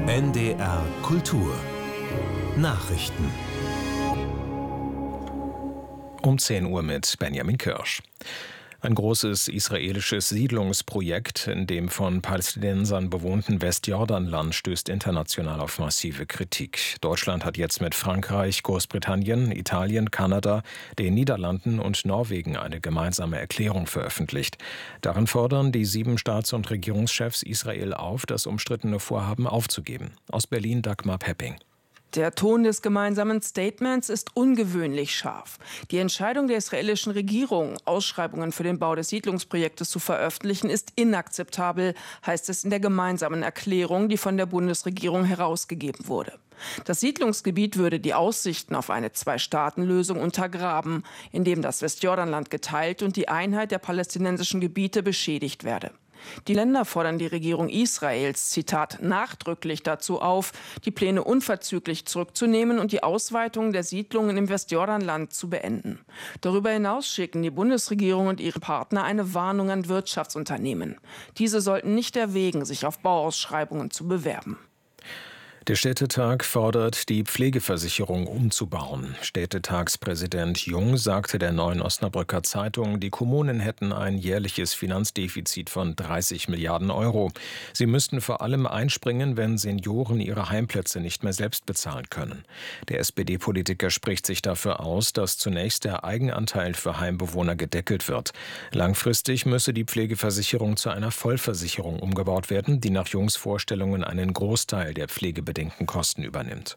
NDR Kultur Nachrichten Um 10 Uhr mit Benjamin Kirsch. Ein großes israelisches Siedlungsprojekt in dem von Palästinensern bewohnten Westjordanland stößt international auf massive Kritik. Deutschland hat jetzt mit Frankreich, Großbritannien, Italien, Kanada, den Niederlanden und Norwegen eine gemeinsame Erklärung veröffentlicht. Darin fordern die 7 Staats- und Regierungschefs Israel auf, das umstrittene Vorhaben aufzugeben. Aus Berlin Dagmar Pepping. Der Ton des gemeinsamen Statements ist ungewöhnlich scharf. Die Entscheidung der israelischen Regierung, Ausschreibungen für den Bau des Siedlungsprojektes zu veröffentlichen, ist inakzeptabel, heißt es in der gemeinsamen Erklärung, die von der Bundesregierung herausgegeben wurde. Das Siedlungsgebiet würde die Aussichten auf eine Zwei-Staaten-Lösung untergraben, indem das Westjordanland geteilt und die Einheit der palästinensischen Gebiete beschädigt werde. Die Länder fordern die Regierung Israels, Zitat, nachdrücklich dazu auf, die Pläne unverzüglich zurückzunehmen und die Ausweitung der Siedlungen im Westjordanland zu beenden. Darüber hinaus schicken die Bundesregierung und ihre Partner eine Warnung an Wirtschaftsunternehmen. Diese sollten nicht erwägen, sich auf Bauausschreibungen zu bewerben. Der Städtetag fordert, die Pflegeversicherung umzubauen. Städtetagspräsident Jung sagte der Neuen Osnabrücker Zeitung, die Kommunen hätten ein jährliches Finanzdefizit von 30 Milliarden Euro. Sie müssten vor allem einspringen, wenn Senioren ihre Heimplätze nicht mehr selbst bezahlen können. Der SPD-Politiker spricht sich dafür aus, dass zunächst der Eigenanteil für Heimbewohner gedeckelt wird. Langfristig müsse die Pflegeversicherung zu einer Vollversicherung umgebaut werden, die nach Jungs Vorstellungen einen Großteil der pflegebedingten Kosten übernimmt.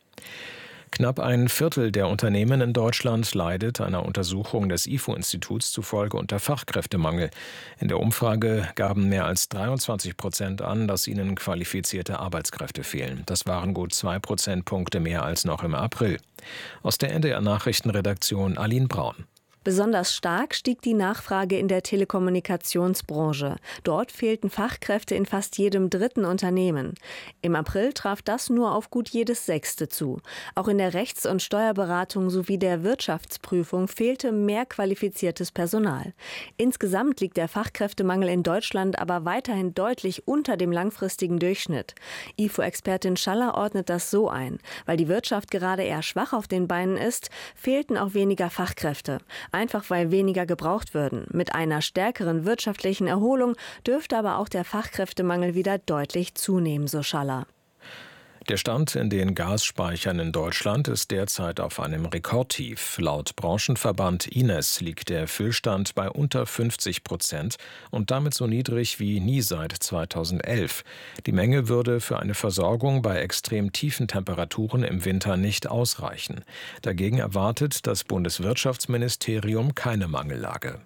Knapp ein Viertel der Unternehmen in Deutschland leidet einer Untersuchung des IFO-Instituts zufolge unter Fachkräftemangel. In der Umfrage gaben mehr als 23% an, dass ihnen qualifizierte Arbeitskräfte fehlen. Das waren gut 2 Prozentpunkte mehr als noch im April. Aus der NDR-Nachrichtenredaktion Aline Braun. Besonders stark stieg die Nachfrage in der Telekommunikationsbranche. Dort fehlten Fachkräfte in fast jedem 3. Unternehmen. Im April traf das nur auf gut jedes 6. zu. Auch in der Rechts- und Steuerberatung sowie der Wirtschaftsprüfung fehlte mehr qualifiziertes Personal. Insgesamt liegt der Fachkräftemangel in Deutschland aber weiterhin deutlich unter dem langfristigen Durchschnitt. IFO-Expertin Schaller ordnet das so ein. Weil die Wirtschaft gerade eher schwach auf den Beinen ist, fehlten auch weniger Fachkräfte. Einfach weil weniger gebraucht würden. Mit einer stärkeren wirtschaftlichen Erholung dürfte aber auch der Fachkräftemangel wieder deutlich zunehmen, so Schaller. Der Stand in den Gasspeichern in Deutschland ist derzeit auf einem Rekordtief. Laut Branchenverband Ines liegt der Füllstand bei unter 50% und damit so niedrig wie nie seit 2011. Die Menge würde für eine Versorgung bei extrem tiefen Temperaturen im Winter nicht ausreichen. Dagegen erwartet das Bundeswirtschaftsministerium keine Mangellage.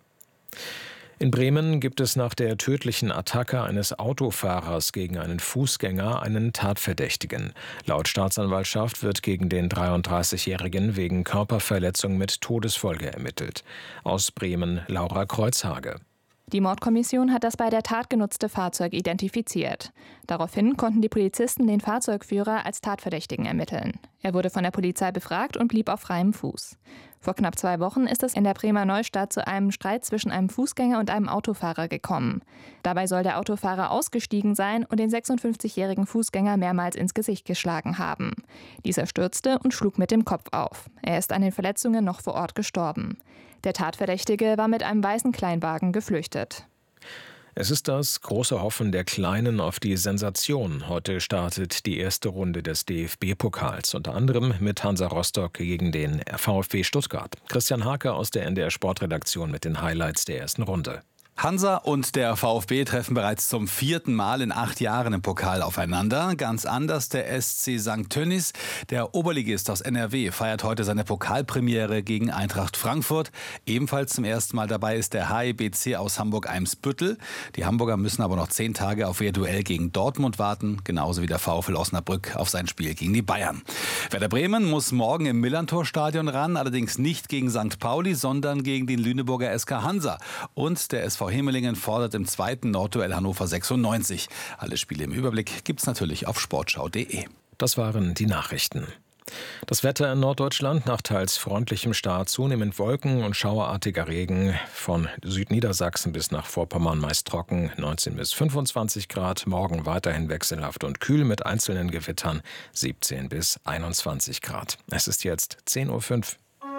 In Bremen gibt es nach der tödlichen Attacke eines Autofahrers gegen einen Fußgänger einen Tatverdächtigen. Laut Staatsanwaltschaft wird gegen den 33-Jährigen wegen Körperverletzung mit Todesfolge ermittelt. Aus Bremen Laura Kreuzhage. Die Mordkommission hat das bei der Tat genutzte Fahrzeug identifiziert. Daraufhin konnten die Polizisten den Fahrzeugführer als Tatverdächtigen ermitteln. Er wurde von der Polizei befragt und blieb auf freiem Fuß. Vor knapp 2 Wochen ist es in der Bremer Neustadt zu einem Streit zwischen einem Fußgänger und einem Autofahrer gekommen. Dabei soll der Autofahrer ausgestiegen sein und den 56-jährigen Fußgänger mehrmals ins Gesicht geschlagen haben. Dieser stürzte und schlug mit dem Kopf auf. Er ist an den Verletzungen noch vor Ort gestorben. Der Tatverdächtige war mit einem weißen Kleinwagen geflüchtet. Es ist das große Hoffen der Kleinen auf die Sensation. Heute startet die erste Runde des DFB-Pokals, unter anderem mit Hansa Rostock gegen den VfB Stuttgart. Christian Hake aus der NDR Sportredaktion mit den Highlights der ersten Runde. Hansa und der VfB treffen bereits zum 4. Mal in 8 Jahren im Pokal aufeinander. Ganz anders der SC St. Tönnies. Der Oberligist aus NRW feiert heute seine Pokalpremiere gegen Eintracht Frankfurt. Ebenfalls zum ersten Mal dabei ist der HEBC aus Hamburg-Eimsbüttel. Die Hamburger müssen aber noch 10 Tage auf ihr Duell gegen Dortmund warten. Genauso wie der VfL Osnabrück auf sein Spiel gegen die Bayern. Werder Bremen muss morgen im Millerntor-Stadion ran. Allerdings nicht gegen St. Pauli, sondern gegen den Lüneburger SK Hansa. Und der SV Hemelingen fordert im 2. Nordduell Hannover 96. Alle Spiele im Überblick gibt's natürlich auf sportschau.de. Das waren die Nachrichten. Das Wetter in Norddeutschland nach teils freundlichem Start, zunehmend Wolken und schauerartiger Regen. Von Südniedersachsen bis nach Vorpommern meist trocken, 19 bis 25 Grad. Morgen weiterhin wechselhaft und kühl mit einzelnen Gewittern, 17 bis 21 Grad. Es ist jetzt 10:05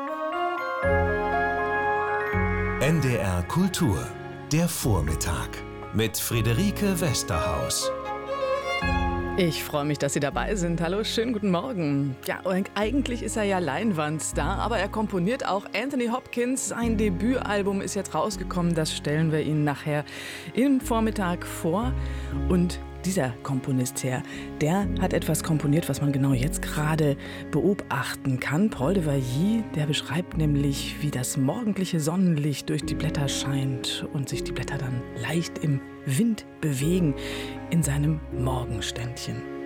Uhr. NDR Kultur, der Vormittag mit Friederike Westerhaus. Ich freue mich, dass Sie dabei sind. Hallo, schönen guten Morgen. Ja, eigentlich ist er ja Leinwandstar, aber er komponiert auch. Anthony Hopkins, sein Debütalbum ist jetzt rausgekommen. Das stellen wir Ihnen nachher im Vormittag vor. Und dieser Komponist hier, der hat etwas komponiert, was man genau jetzt gerade beobachten kann. Paul de Vailly, der beschreibt nämlich, wie das morgendliche Sonnenlicht durch die Blätter scheint und sich die Blätter dann leicht im Wind bewegen in seinem Morgenständchen.